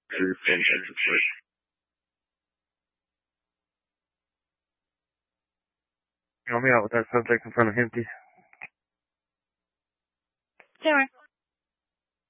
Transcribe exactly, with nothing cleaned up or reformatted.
Group and head support. Help me out with that subject in front of him, please. Sure.